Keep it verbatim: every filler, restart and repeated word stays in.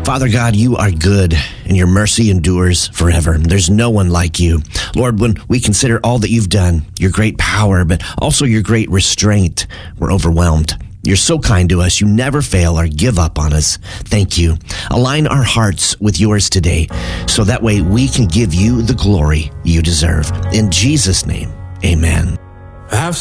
Father God, you are good, and your mercy endures forever. There's no one like you. Lord, when we consider all that you've done, your great power, but also your great restraint, we're overwhelmed. You're so kind to us. You never fail or give up on us. Thank you. Align our hearts with yours today, so that way we can give you the glory you deserve. In Jesus' name, amen. I've